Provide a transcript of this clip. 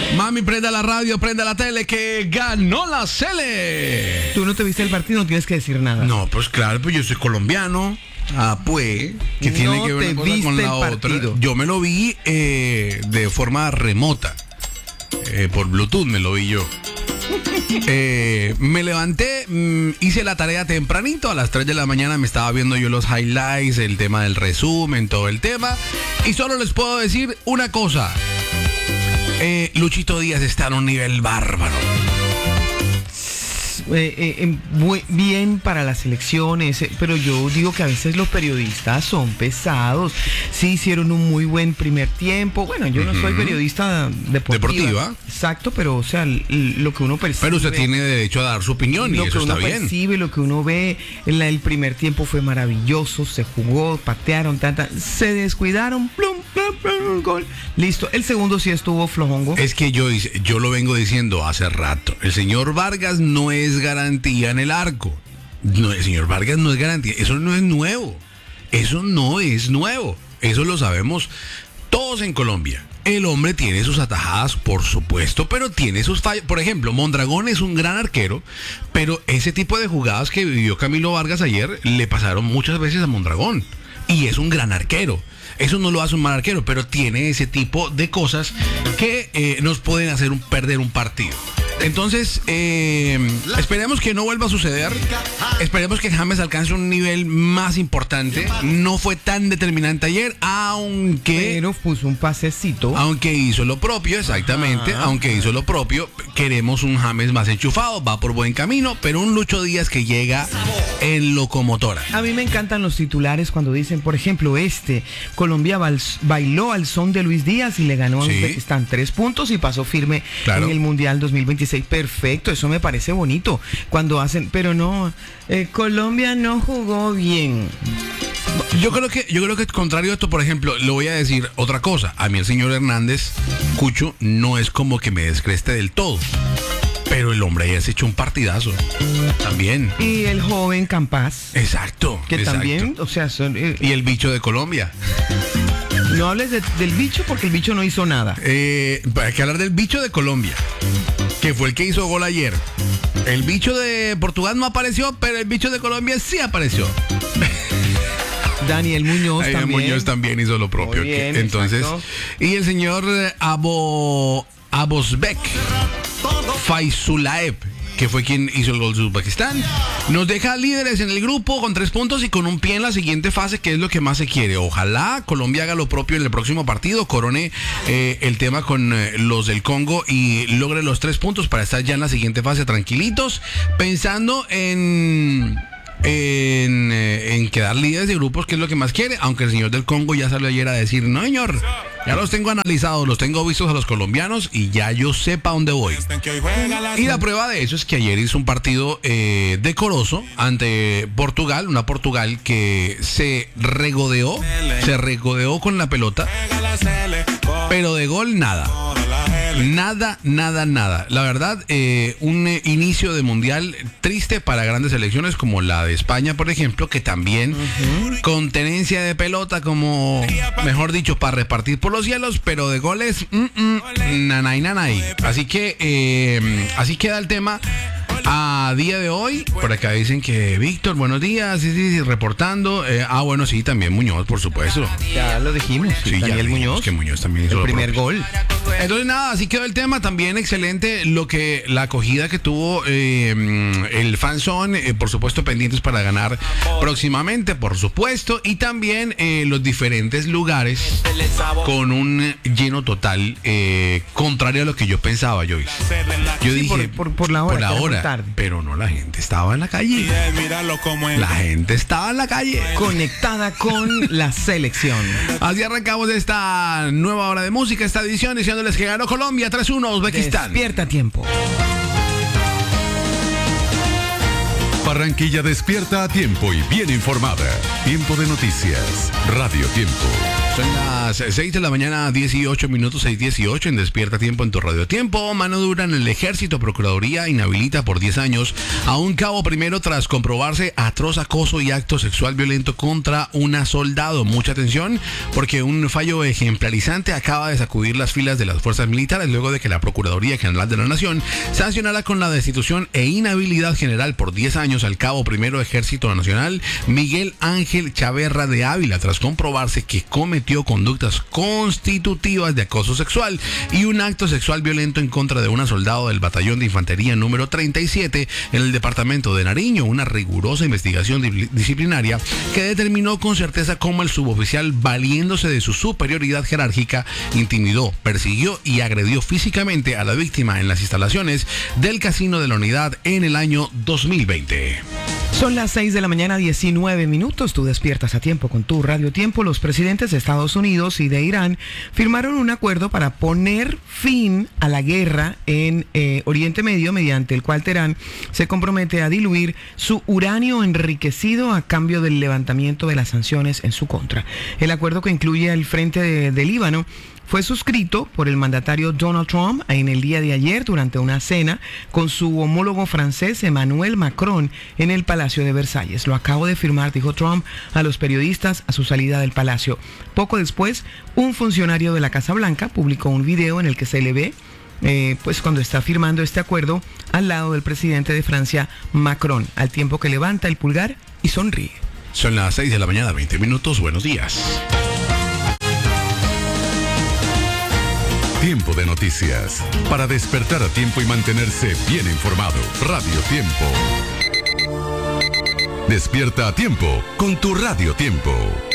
Mami, prenda la radio, prenda la tele, que ganó la Sele. Tú no te viste el partido, no tienes que decir nada. No, pues claro, pues yo soy colombiano. Ah, pues, que tiene que ver una cosa con la otra. Yo me lo vi de forma remota. Por Bluetooth me lo vi yo. Me levanté, hice la tarea tempranito, a las 3 de la mañana me estaba viendo yo los highlights, el tema del resumen, todo el tema. Y solo les puedo decir una cosa. Luchito Díaz está en un nivel bárbaro. Muy bien para las elecciones, pero yo digo que a veces los periodistas son pesados. Sí hicieron un muy buen primer tiempo. Bueno, yo no soy periodista deportiva. Exacto, pero o sea, lo que uno percibe. Pero usted tiene derecho a dar su opinión y eso está bien. Lo que uno percibe, lo que uno ve, el primer tiempo fue maravilloso, se jugó, patearon, se descuidaron, plum, plum, plum, gol. Listo, el segundo sí estuvo flojongo. Es que yo lo vengo diciendo hace rato. El señor Vargas no es garantía en el arco. No, el señor Vargas no es garantía. Eso no es nuevo. Eso no es nuevo. Eso lo sabemos todos en Colombia. El hombre tiene sus atajadas, por supuesto, pero tiene sus fallas. Por ejemplo, Mondragón es un gran arquero, pero ese tipo de jugadas que vivió Camilo Vargas ayer le pasaron muchas veces a Mondragón. Y es un gran arquero. Eso no lo hace un mal arquero, pero tiene ese tipo de cosas que nos pueden hacer perder un partido. Entonces, esperemos que no vuelva a suceder. Esperemos que James alcance un nivel más importante. No fue tan determinante ayer, pero puso un pasecito. Aunque hizo lo propio, exactamente. Aunque hizo lo propio. Queremos un James más enchufado, va por buen camino, pero un Lucho Díaz que llega en locomotora. A mí me encantan los titulares cuando dicen, por ejemplo, Colombia bailó al son de Luis Díaz y le ganó a Uzbekistán 3 puntos y pasó firme en el Mundial 2026. Perfecto, eso me parece bonito. Cuando hacen, pero no, Colombia no jugó bien. Yo creo que contrario a esto, por ejemplo, le voy a decir otra cosa. A mí el señor Hernández, Cucho, no es como que me descreste del todo. Pero el hombre ya se echó un partidazo. También. Y el joven Campas. Exacto. Que también, o sea, y el bicho de Colombia. No hables del bicho porque el bicho no hizo nada. Hay que hablar del bicho de Colombia, que fue el que hizo gol ayer. El bicho de Portugal no apareció, pero el bicho de Colombia sí apareció. Daniel Muñoz también. Daniel Muñoz también hizo lo propio. Muy bien, entonces, exacto. Y el señor Abosbek Faizulaev, que fue quien hizo el gol de Uzbekistán, nos deja líderes en el grupo con 3 puntos y con un pie en la siguiente fase, que es lo que más se quiere. Ojalá Colombia haga lo propio en el próximo partido, corone el tema con los del Congo y logre los 3 puntos para estar ya en la siguiente fase tranquilitos, pensando en quedar líderes de grupos, que es lo que más quiere, aunque el señor del Congo ya salió ayer a decir, no señor, ya los tengo analizados, los tengo vistos a los colombianos y ya yo sé para dónde voy. Y la prueba de eso es que ayer hizo un partido decoroso ante Portugal, una Portugal que se regodeó con la pelota, pero de gol nada. Nada. La verdad, un inicio de mundial triste para grandes selecciones como la de España, por ejemplo, que también con tenencia de pelota, como mejor dicho, para repartir por los cielos, pero de goles, nanay. Así que así queda el tema. A día de hoy, por acá dicen que Víctor, buenos días, sí, reportando. Bueno, sí, también Muñoz, por supuesto. Ya lo dijimos, sí, Daniel Muñoz. Que Muñoz también hizo el primer gol. Entonces nada, así quedó el tema. También excelente la acogida que tuvo el fanzone, por supuesto pendientes para ganar próximamente, por supuesto. Y también los diferentes lugares con un lleno total, contrario a lo que yo pensaba, Joyce. Yo dije, por la hora. Pero no, la gente estaba en la calle. La gente estaba en la calle. Conectada con la selección. Así arrancamos esta nueva hora de música, esta edición, diciéndoles que ganó Colombia 3-1 Uzbekistán. Despierta a tiempo. Barranquilla despierta a tiempo y bien informada. Tiempo de noticias. Radio Tiempo. Son las 6 de la mañana, 18 minutos, 6:18 en Despierta Tiempo en tu Radio Tiempo. Mano dura en el Ejército. Procuraduría inhabilita por 10 años a un cabo primero tras comprobarse atroz acoso y acto sexual violento contra una soldado. Mucha atención, porque un fallo ejemplarizante acaba de sacudir las filas de las fuerzas militares luego de que la Procuraduría General de la Nación sancionara con la destitución e inhabilidad general por 10 años al cabo primero Ejército Nacional Miguel Ángel Chaverra de Ávila tras comprobarse que cometió conductas constitutivas de acoso sexual y un acto sexual violento en contra de una soldado del Batallón de Infantería número 37 en el departamento de Nariño. Una rigurosa investigación disciplinaria que determinó con certeza cómo el suboficial, valiéndose de su superioridad jerárquica, intimidó, persiguió y agredió físicamente a la víctima en las instalaciones del Casino de la Unidad en el año 2020. Son las 6 de la mañana, 19 minutos. Tú despiertas a tiempo con tu Radio Tiempo. Los presidentes de Estados Unidos y de Irán firmaron un acuerdo para poner fin a la guerra en Oriente Medio, mediante el cual Teherán se compromete a diluir su uranio enriquecido a cambio del levantamiento de las sanciones en su contra. El acuerdo, que incluye el frente de Líbano, fue suscrito por el mandatario Donald Trump en el día de ayer durante una cena con su homólogo francés Emmanuel Macron en el Palacio de Versalles. Lo acabo de firmar, dijo Trump a los periodistas a su salida del palacio. Poco después, un funcionario de la Casa Blanca publicó un video en el que se le ve pues cuando está firmando este acuerdo al lado del presidente de Francia, Macron, al tiempo que levanta el pulgar y sonríe. Son las 6 de la mañana, 20 minutos. Buenos días. Tiempo de noticias. Para despertar a tiempo y mantenerse bien informado. Radio Tiempo. Despierta a tiempo con tu Radio Tiempo.